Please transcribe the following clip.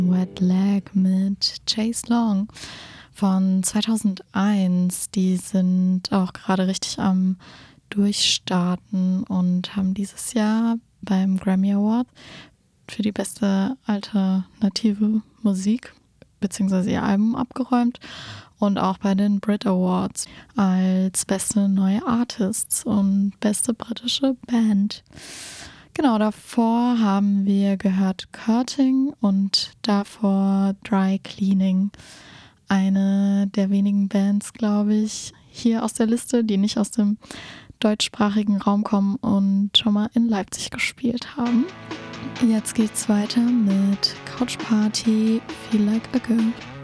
Wet Leg mit Chase Long von 2001. Die sind auch gerade richtig am Durchstarten und haben dieses Jahr beim Grammy Award für die beste alternative Musik bzw. ihr Album abgeräumt und auch bei den Brit Awards als beste neue Artists und beste britische Band. Genau, davor haben wir gehört Curting und davor Dry Cleaning. Eine der wenigen Bands, glaube ich, hier aus der Liste, die nicht aus dem deutschsprachigen Raum kommen und schon mal in Leipzig gespielt haben. Jetzt geht's weiter mit Couch Party, Feel Like a Girl.